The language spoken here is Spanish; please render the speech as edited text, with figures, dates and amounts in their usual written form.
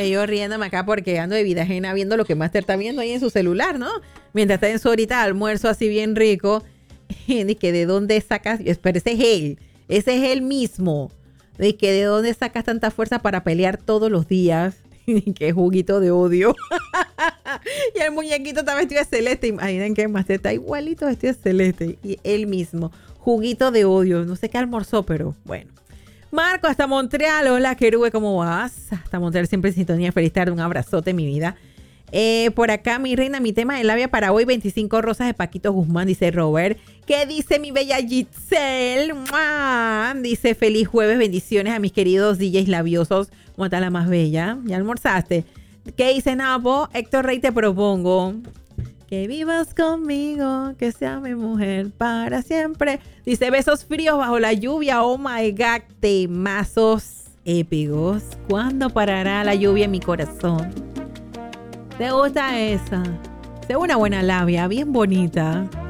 Yo riéndome acá porque ando de vida ajena viendo lo que Master está viendo ahí en su celular, ¿no? Mientras está en su horita de almuerzo así bien rico. Y que de dónde sacas, pero ese es él mismo. De que de dónde sacas tanta fuerza para pelear todos los días. Qué juguito de odio. Y el muñequito está vestido de celeste. Imaginen que Master está igualito vestido de celeste. Y él mismo, juguito de odio. No sé qué almorzó, pero bueno. Marco, hasta Montreal. Hola, Querube, ¿cómo vas? Hasta Montreal, siempre en sintonía. Feliz tarde, un abrazote, mi vida. Por acá, mi reina, mi tema de labia para hoy, 25 rosas de Paquito Guzmán, dice Robert. ¿Qué dice mi bella Giselle? ¡Mua! Dice, feliz jueves, bendiciones a mis queridos DJs labiosos. ¿Cómo está la más bella? ¿Ya almorzaste? ¿Qué dice Napo? Héctor Rey, te propongo que vivas conmigo, que sea mi mujer para siempre. Dice, besos fríos bajo la lluvia. Oh my God, temazos épicos. ¿Cuándo parará la lluvia en mi corazón? ¿Te gusta esa? Es una buena labia, bien bonita.